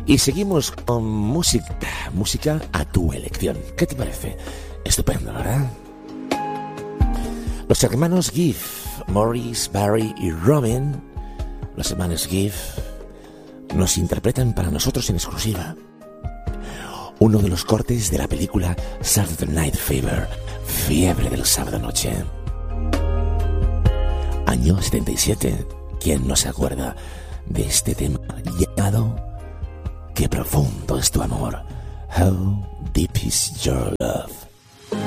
Y seguimos con música a tu elección. ¿Qué te parece? Estupendo, ¿verdad? Los hermanos Giff, Maurice, Barry y Robin, los hermanos Giff, nos interpretan para nosotros en exclusiva uno de los cortes de la película Saturday Night Fever, Fiebre del sábado noche. Año 77. ¿Quién no se acuerda de este tema llamado Qué profundo es tu amor? How deep is your love?